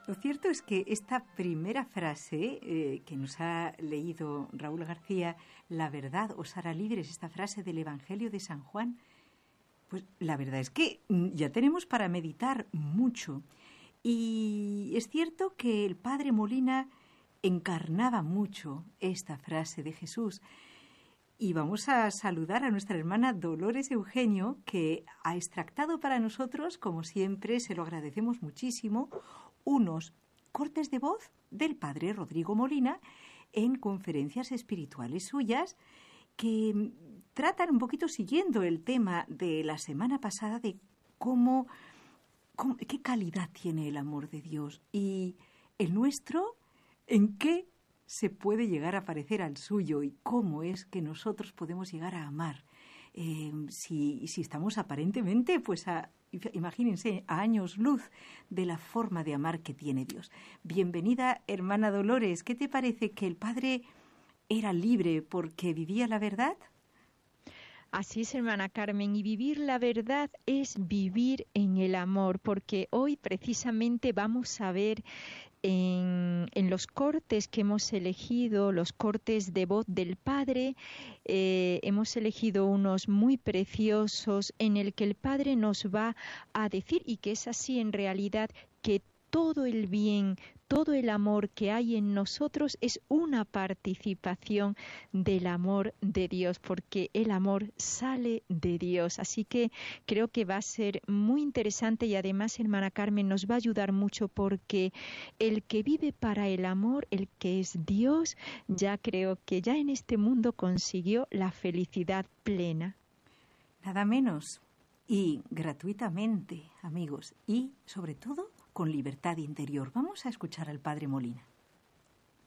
Lo cierto es que esta primera frase que nos ha leído Raúl García, la verdad os hará libres, esta frase del Evangelio de San Juan, pues la verdad es que ya tenemos para meditar mucho. Y es cierto que el padre Molina encarnaba mucho esta frase de Jesús. Y vamos a saludar a nuestra hermana Dolores Eugenio, que ha extractado para nosotros, como siempre, se lo agradecemos muchísimo, unos cortes de voz del padre Rodrigo Molina en conferencias espirituales suyas que tratan un poquito siguiendo el tema de la semana pasada de qué calidad tiene el amor de Dios y el nuestro, en qué se puede llegar a parecer al suyo y cómo es que nosotros podemos llegar a amar. Si estamos aparentemente, pues imagínense, a años luz de la forma de amar que tiene Dios. Bienvenida, hermana Dolores. ¿Qué te parece que el Padre era libre porque vivía la verdad? Así es, hermana Carmen, y vivir la verdad es vivir en el amor, porque hoy precisamente vamos a ver en los cortes que hemos elegido, los cortes de voz del Padre, hemos elegido unos muy preciosos en el que el Padre nos va a decir, y que es así en realidad, que todo el bien, todo el amor que hay en nosotros es una participación del amor de Dios, porque el amor sale de Dios. Así que creo que va a ser muy interesante y además, hermana Carmen, nos va a ayudar mucho porque el que vive para el amor, el que es Dios, ya creo que ya en este mundo consiguió la felicidad plena. Nada menos. Y gratuitamente, amigos. Y, sobre todo, con libertad interior. Vamos a escuchar al padre Molina.